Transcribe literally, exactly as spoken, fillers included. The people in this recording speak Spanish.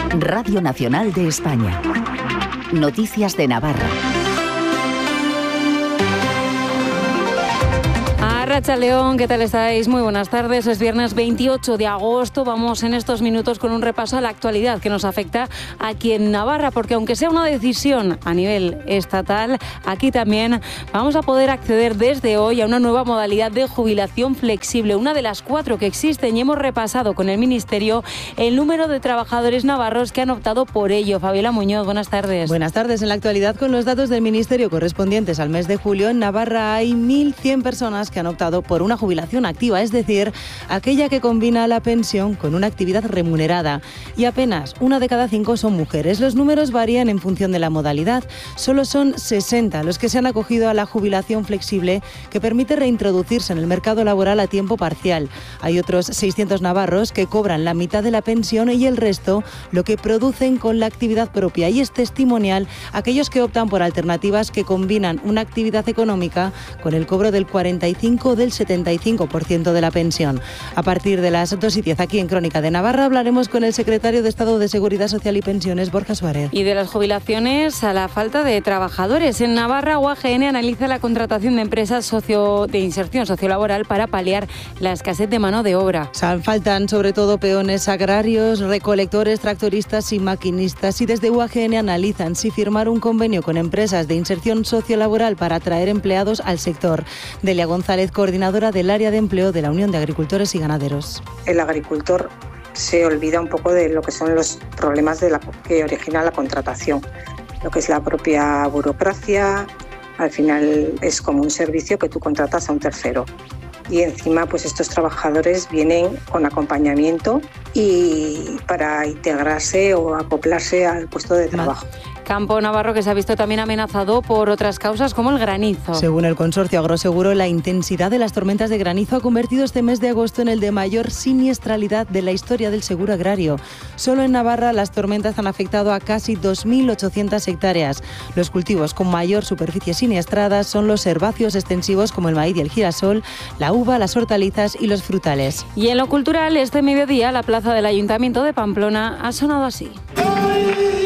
Radio Nacional de España. Noticias de Navarra. Arratxa León, ¿qué tal estáis? Muy buenas tardes. Es viernes veintiocho de agosto. Vamos en estos minutos con un repaso a la actualidad que nos afecta aquí en Navarra, porque aunque sea una decisión a nivel estatal, aquí también vamos a poder acceder desde hoy a una nueva modalidad de jubilación flexible, una de las cuatro que existen, y hemos repasado con el Ministerio el número de trabajadores navarros que han optado por ello. Fabiola Muñoz, buenas tardes. Buenas tardes. En la actualidad, con los datos del Ministerio correspondientes al mes de julio, en Navarra hay mil cien personas que han optado por una jubilación activa, es decir, aquella que combina la pensión con una actividad remunerada. Y apenas una de cada cinco son mujeres. Los números varían en función de la modalidad. Solo son sesenta los que se han acogido a la jubilación flexible, que permite reintroducirse en el mercado laboral a tiempo parcial. Hay otros seiscientos navarros que cobran la mitad de la pensión y el resto lo que producen con la actividad propia. Y es testimonial aquellos que optan por alternativas que combinan una actividad económica con el cobro del cuarenta y cinco o del setenta y cinco por ciento de la pensión. A partir de las dos y diez, aquí en Crónica de Navarra, hablaremos con el secretario de Estado de Seguridad Social y Pensiones, Borja Suárez. Y de las jubilaciones a la falta de trabajadores. En Navarra, U A G N analiza la contratación de empresas socio de inserción sociolaboral para paliar la escasez de mano de obra. Faltan sobre todo peones agrarios, recolectores, tractoristas y maquinistas. Y desde U A G N analizan si firmar un convenio con empresas de inserción sociolaboral para atraer empleados al sector. Delia González, coordinadora del área de empleo de la Unión de Agricultores y Ganaderos. El agricultor se olvida un poco de lo que son los problemas de la, que origina la contratación, lo que es la propia burocracia. Al final es como un servicio que tú contratas a un tercero. Y encima pues estos trabajadores vienen con acompañamiento y para integrarse o acoplarse al puesto de trabajo. Campo navarro que se ha visto también amenazado por otras causas como el granizo. Según el consorcio Agroseguro, la intensidad de las tormentas de granizo ha convertido este mes de agosto en el de mayor siniestralidad de la historia del seguro agrario. Solo en Navarra las tormentas han afectado a casi dos mil ochocientas hectáreas. Los cultivos con mayor superficie siniestrada son los herbáceos extensivos como el maíz y el girasol, la uva, las hortalizas y los frutales. Y en lo cultural, este mediodía la plaza del Ayuntamiento de Pamplona ha sonado así.